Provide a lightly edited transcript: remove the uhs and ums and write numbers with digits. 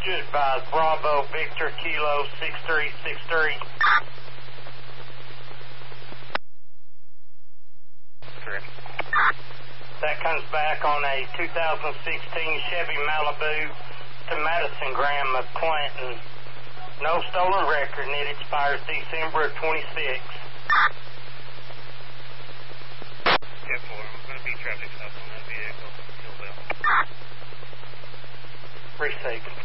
Good advise, Bravo, Victor, Kilo, 6363. Correct. That comes back on a 2016 Chevy Malibu to Madison Graham of Clinton. No stolen record, and it expires December of 26. 10-4, I'm going to be traffic stop on that vehicle. Hillville. Received.